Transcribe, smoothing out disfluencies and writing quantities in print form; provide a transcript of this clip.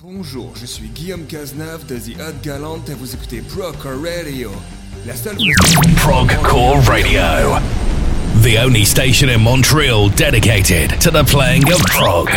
Bonjour, je suis Guillaume Cazenave de The Hot Gallant et vous écoutez Procore Radio. La seule Procore Radio, the only station in Montreal dedicated to the playing of prog.